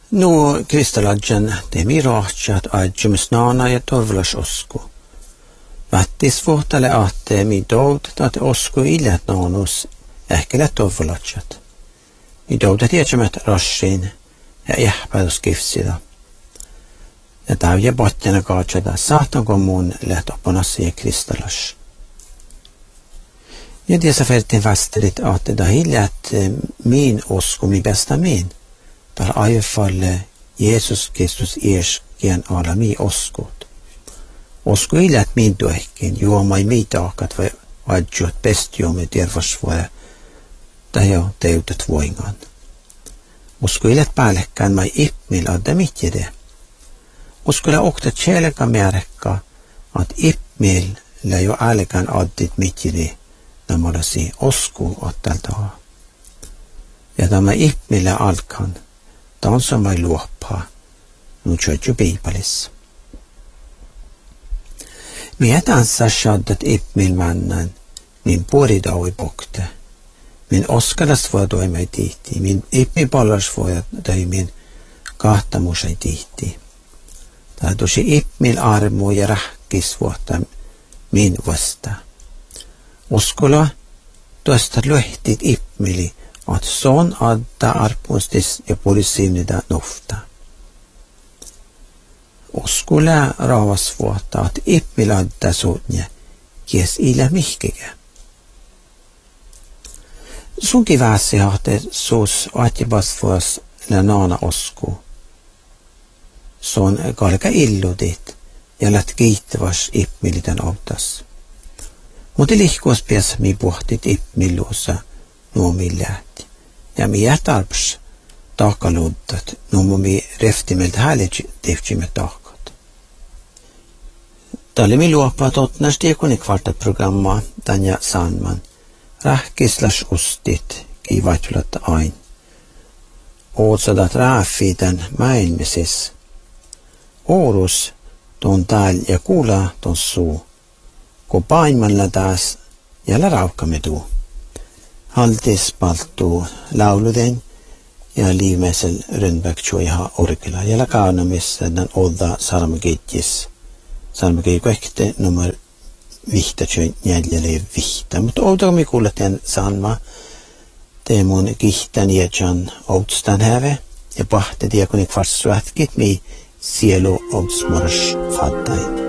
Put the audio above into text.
Nu kristalagen temi rohtsat aidjumisnaana ja torvelas osku. Vattis vuhtale ahte mi doudat at osku ilät naanus ähkelä torvelatsat. Mi doudat jätsämät rassin ja jähpäidus kifsida. Ja täyjä potjana kaatsada saatanko mun lähtoponassa ja kristalas. Ja dessa fälten vasterit att det hillat min osku mi bästa min. Där ajfalle Jesus Kristus ersken ala mi oskut. Osku hillat min tuehkin juomai mitaakat vai adjut bestjuomme tervasvoja tai jo teutet voingan. Osku hillat päällekään mai ippmil adda mitjede. Oskulla okta tjäleka märkka att ippmil lä jo älkään addit mitjede. Namodasi osku ottaltaa. Ja tämä ippmillä alkan, tansamai luoppaa, nuutjoitju piipalis. Minä tanssar shaddat ippmil männän, min poridaui pokte. Min oskalas voi toimai tihti, min ippmipallas voi tai min kahtamusai tihti. Tämä tosi ippmil armu ja rahkis vuotta min vasta. Uskola tuosta löhtit ippmili, att son adda arpunstis ja poliisiivnida nufta. Uskola raavas vuotta, att ippmil adda suutnia, kies ila mihkega. Sunki väsi hahte suus atjibas vuos la naana osku. Son kalka illudit ja lät kiittävas ippmilitän autas. Mutta lihkuus piäs mi puhtit ippmilluussa nuo milläät. Ja mi jätarps taakaluuttat nuo mi reftimelt häället tehtimme taakat. Tälle mi luopaa totnas diakoni kvartat programmaa tanja Sandman. Rähkislas ustit kivaitulat ain. Ootsadat rääfi tän mäinmisis. Oorus ton tääl ja kuulaa ton suu. Kun paimalla taas jällä raukkamme tuu. Haltis palttuu lauluden ja liimeisel rönnbäck tjoiha orkela. Jällä kaunamissa den odda salmekitjis. Salmekitjikväkte nummer vihta tjoin jäljelle vihta. Mutta outokomi kuuletten sanma. Teemun kihtan jätjan outstan häve. Ja pahte diakoni kvartsuätkit mi sielu outsmors fattain.